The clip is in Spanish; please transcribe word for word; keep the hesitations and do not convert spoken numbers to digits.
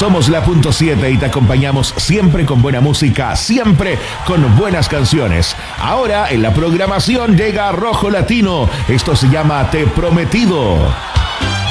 Somos la punto siete y te acompañamos siempre con buena música, siempre con buenas canciones. Ahora en la programación llega Rojo Latino. Esto se llama Te Prometido.